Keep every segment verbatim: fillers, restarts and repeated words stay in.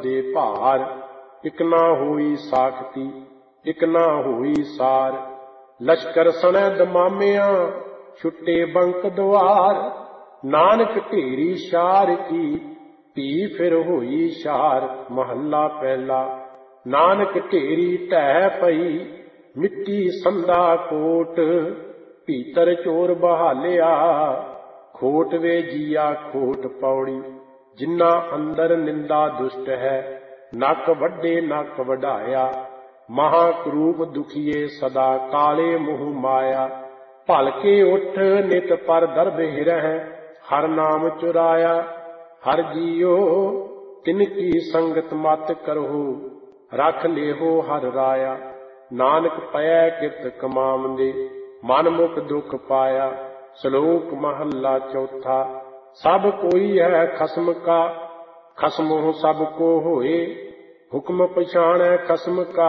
वड्डे भार। इक ना होई साखती इक ना होई सार। लश्कर सनै दमामिया छुट्टे बंक द्वार। नानक ढेरी शार की धी फिर होई शार। महला पहला। नानक ढेरी ढह पई मिट्टी संधा कोट। भीतर चोर बहालिया खोट वे जिया खोट। पौड़ी जिन्ना अंदर निंदा दुष्ट है नक वड्डे नक वढाया। महाक्रूप दुखिए सदा काले मुँह माया। भलके उठ नित पर दर्भ हिरह हर नाम चुराया। हर जियो तिनकी संगत मत करहो रख लेहो हर राया। नानक पै किरत कमावंदे मन मुख दुख पाया। श्लोक महला चौथा। सब कोई है खसम का खसमों सब को होए। हुक्म पछाणै खसम का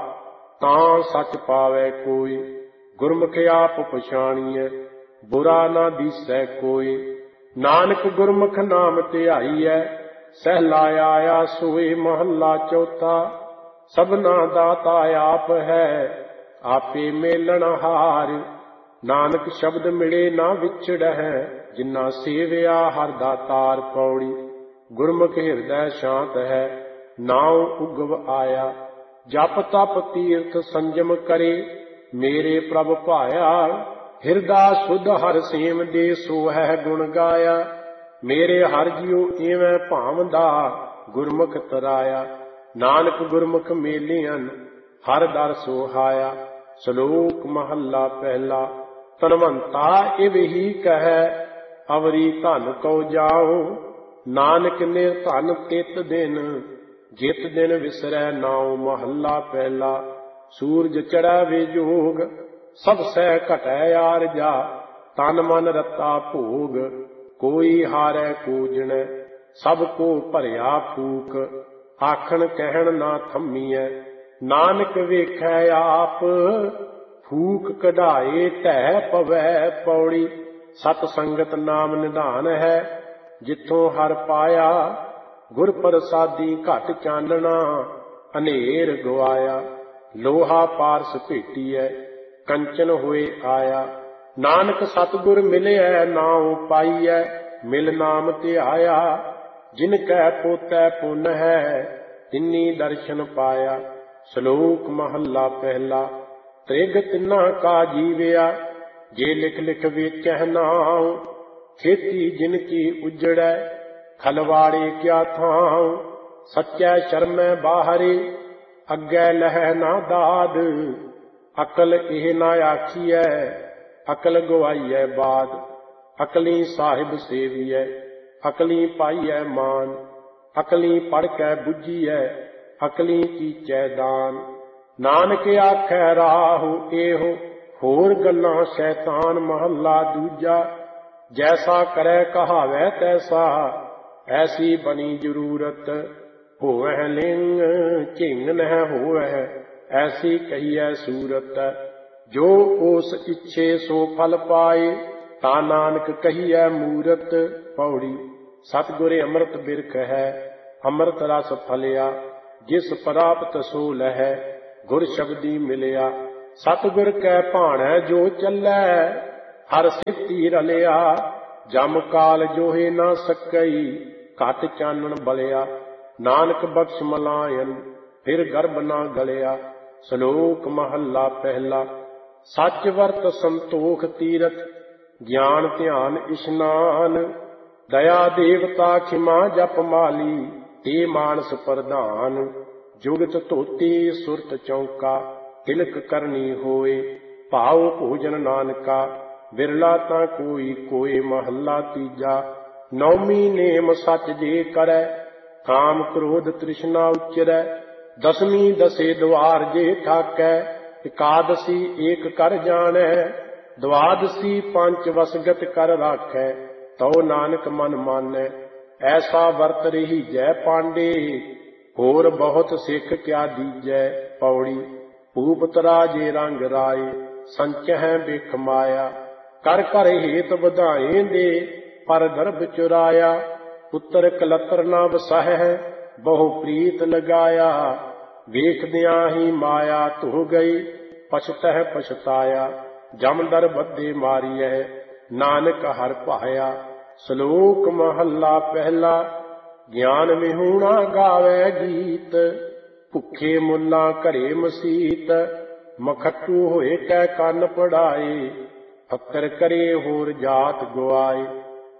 तां सच पावै कोई। गुरमुख आप पछाणिए बुरा ना दिसै कोई। नानक गुरमुख नाम धियाईਐ सहला आया सोए। महला चौथा। सबना दाता आप है आपे मेलण हार। नानक शब्द मिले ना विछड़ै जिन्ना सेविया हर दातार। पौड़ी गुरमुख हिरदै शांत है नाउ उगव आया। जप तप तीर्थ संजम करे मेरे प्रभ भाया। हिरदा शुद्ध हर सेम दे सो है गुण गाया। मेरे हर जियो एवं भावदा गुरमुख तराया। नानक गुरमुख मेलियन हर दर सोहाया। श्लोक महला पहला। धनवंता इव ही कहे अवरी धन को जाओ। नानक निर्धन तित दिन जित दिन विसरै नाउ। महला पहला। सूरज चढ़ै विजोग सब सह घटै आरजा। तन मन रता भोग कोई हारै कूजणै। सब को भरिया फूक आखण कहण ना थम्मीਐ। नानक वेखै आप फूक कढ़ाए ढह पवै। पौड़ी सत संगत नाम निधान है जिथों हर पाया। गुर प्रसादी घट चानना अनेर गवाया। लोहा पारस भेटीਐ कंचन होए आया। नानक सतगुर मिलिਐ नाउ पाईਐ मिल नाम धियाया। जिन कै पोतै पुन है तिन्नी दर्शन पाया। श्लोक महला पहला। त्रिग तिन्ना का जीविया जे लिख लिख वेचह नाउ। खेती जिनकी उजड़ै खलवाड़े क्या थाउ। सच्चै शर्मै बाहरे अग्गै लह ना दाद। अकल एह ना आखिए अकल गवाईਐ बाद। अकली साहिब सेविए अकली पाईਐ मान। अकली पढ़ कै बुझीਐ अकली कीचै दान। नानक आखै राहु एहो होर गल्लां शैतान। महला दूजा। जैसा करै कहावै तैसा ऐसी बनी जरूरत। होवै लिंग झिंग नह होवै ऐसी कहिए सूरत। जो ओस इच्छे सो फल पाए ता नानक कहिए मूरत। पौड़ी सतगुर अमृत बिरख है अमृत रस फलिया। जिस प्राप्त सो लहै गुर शब्दी मिलिया। सतगुर कै भाणै जो चलै हर सिफती रलिया। जम काल जोहे ना सकई घट चानण बलिया। नानक बख्श मलायन फिर गर्भ ना गलिया। श्लोक महला पहला। सच वर्त संतोख तीरथ ज्ञान ध्यान इशनान। दया देवता खिमा जप माली ते मानस प्रधान। जुगत धोती सुरत चौका तिलक करनी होए। भाव भोजन नानका बिरला ता कोई कोई। महला तीजा। नौमी नेम सच जे करै काम क्रोध तृष्णा उचरै। दसवीं दसे द्वार जे ठाकै एकादशी एक कर जानै। द्वादशी पंच वसगत कर राखै तो नानक मन मानै। ऐसा वर्त रही जय पांडे होर बहुत सिख क्या दीजै। पौड़ी भूपतरा जे रंग राय संचह बिख माया। कर कर हेत बधाए दे पर दर्भ चुराया। पुत्र कलतर ना वसह ਬਹੁ ਪ੍ਰੀਤ ਲਗਾਇਆ। ਵੇਖਦਿਆਂ ਹੀ ਮਾਇਆ ਧੁ ਗਈ, ਪਛਤਹਿ ਪਛਤਾਇਆ। ਜਮਦਰ ਬੱਧੇ ਮਾਰੀਐ, ਨਾਨਕ ਹਰਿ ਭਾਇਆ। ਸ਼ਲੋਕ ਮਹੱਲਾ ਪਹਿਲਾ। ਗਿਆਨ ਵਿਹੂਣਾ ਗਾਵੈ ਗੀਤ, ਭੁੱਖੇ ਮੁੱਲਾ ਘਰੇ ਮਸੀਤ। ਮਖੱਟੂ ਹੋਏ ਕੈ ਕੰਨ ਪੜਾਏ, ਫੱਕਰ ਕਰੇ ਹੋਰ ਜਾਤ ਗੁਆਏ।